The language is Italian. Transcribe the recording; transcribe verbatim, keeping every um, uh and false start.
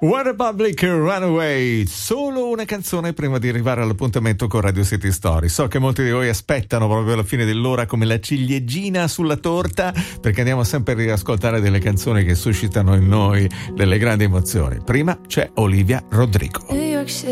One Republic Runaway, solo una canzone prima di arrivare all'appuntamento con Radio City Story. So che molti di voi aspettano proprio alla fine dell'ora come la ciliegina sulla torta, perché andiamo sempre a riascoltare delle canzoni che suscitano in noi delle grandi emozioni. Prima c'è Olivia Rodrigo. New York City.